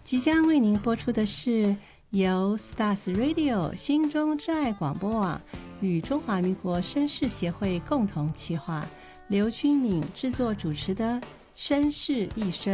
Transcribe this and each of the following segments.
即将为您播出的是由 Stars Radio 心中之爱广播网与中华民国绅士协会共同企划，刘君敏制作主持的《绅士一生》。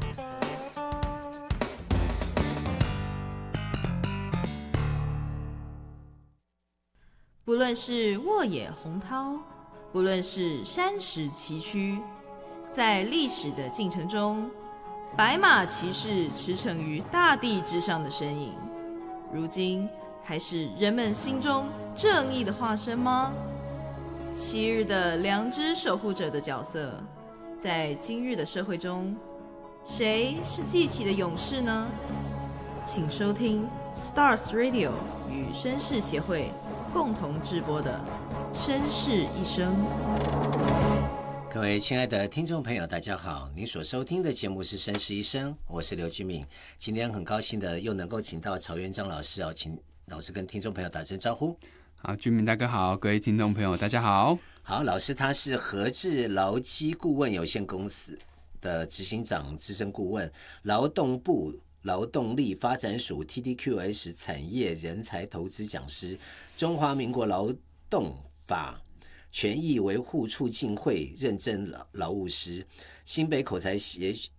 不论是沃野洪涛，不论是山石崎岖，在历史的进程中，白马骑士驰骋于大地之上的身影，如今还是人们心中正义的化身吗？昔日的良知守护者的角色，在今日的社会中，谁是记起的勇士呢？请收听 Stars Radio 与绅士协会共同制播的《绅士一生》。 各位亲爱的听众朋友，大家好！您所收听的节目是《绅士一生》，我是刘君敏。今天很高兴的又能够请到曹元章老师，请老师跟听众朋友打声招呼。 好，君敏大哥好，各位听众朋友大家好。 好，老师他是和智劳基顾问有限公司的执行长、资深顾问，劳动部劳动力发展署 TDQS 产业人才投资讲师，中华民国劳动法权益维护促进会认证劳务师，新北口才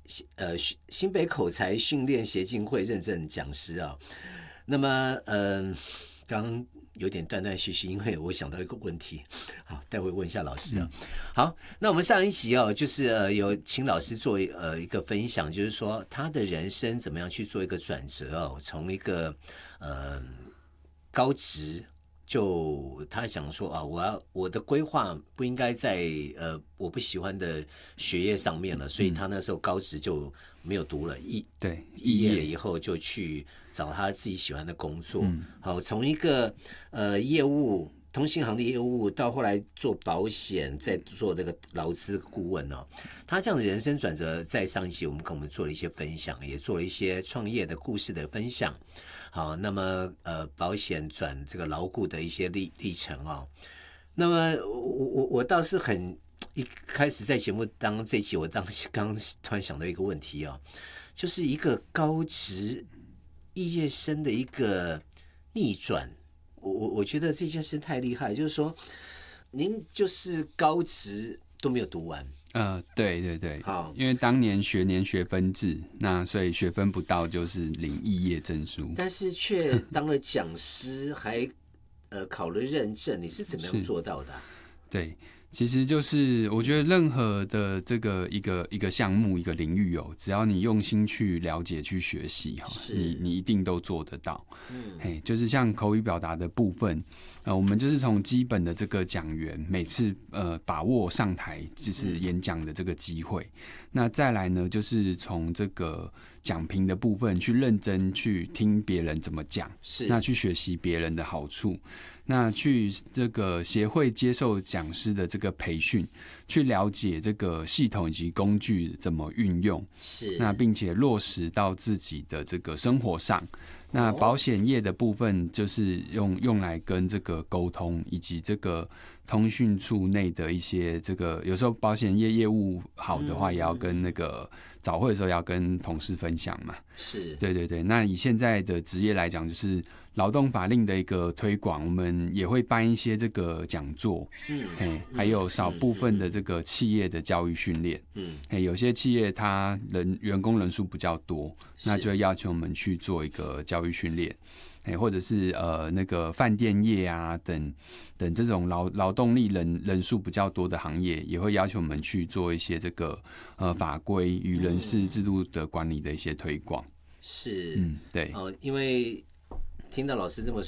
训练协进会认证讲师啊。那么刚有点断断续续，因为我想到一个问题，好，待会问一下老师啊。好，那我们上一集就是有请老师做一个分享，就是说他的人生怎么样去做一个转折从一个高职。就他想说我的规划不应该在我不喜欢的学业上面了，所以他那时候高职就没有读了，毕业了以后就去找他自己喜欢的工作。好，从一个业务通信行的业务到后来做保险，再做那个劳资顾问他这样的人生转折，在上一期我们跟我们做了一些分享，也做了一些创业的故事的分享。好，那么保险转这个牢固的一些历程那么我倒是一开始在节目这一集，我刚突然想到一个问题就是一个高职肄业生的一个逆转，我觉得这件事太厉害，就是说您就是高职都没有读完。 对，好，因为当年学年学分制，那所以学分不到就是领肄业证书， 但是却当了讲师，还考了认证，你是怎么样做到的对，其实就是我觉得任何的这个一个项目一个领域只要你用心去了解去学习你一定都做得到。就是像口语表达的部分，我们就是从基本的这个讲员每次把握上台就是演讲的这个机会，那再来呢就是从这个讲评的部分去认真去听别人怎么讲，那去学习别人的好处，那去这个协会接受讲师的这个培训，去了解这个系统以及工具怎么运用，那并且落实到自己的这个生活上。那保险业的部分就是用来跟这个沟通，以及这个通讯处内的一些这个有时候保险业业务好的话，也要跟那个早会的时候也要跟同事分享嘛。对。那以现在的职业来讲，就是劳动法令的一个推广，我们也会办一些这个讲座，还有少部分的这个企业的教育训练，有些企业它员工人数比较多，那就会要求我们去做一个教育训练，或者是那个饭店业啊等这种劳动力人数比较多的行业，也会要求我们去做一些这个法规与人事制度的管理的一些推广。 对因为听到老师这么